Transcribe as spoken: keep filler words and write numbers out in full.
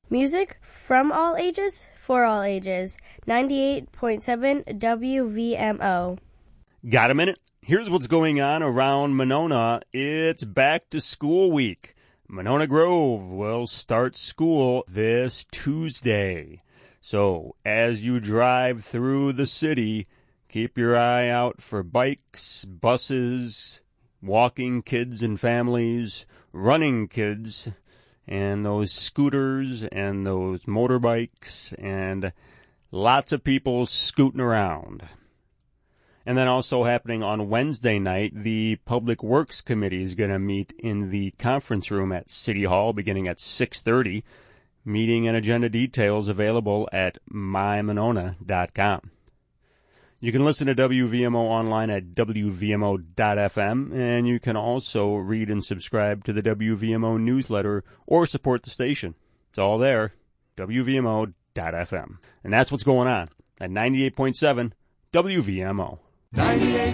Music from all ages, for all ages. ninety-eight point seven W V M O. Got a minute? Here's what's going on around Monona. It's back to school week. Monona Grove will start school this Tuesday. So as you drive through the city, keep your eye out for bikes, buses, walking kids and families, running kids, and those scooters and those motorbikes, and lots of people scooting around. And then also happening on Wednesday night, the Public Works Committee is going to meet in the conference room at City Hall beginning at six thirty. Meeting and agenda details available at my monona dot com. You can listen to W V M O online at W V M O dot F M, and you can also read and subscribe to the W V M O newsletter or support the station. It's all there, W V M O dot F M. And that's what's going on at ninety-eight point seven W V M O. ninety-eight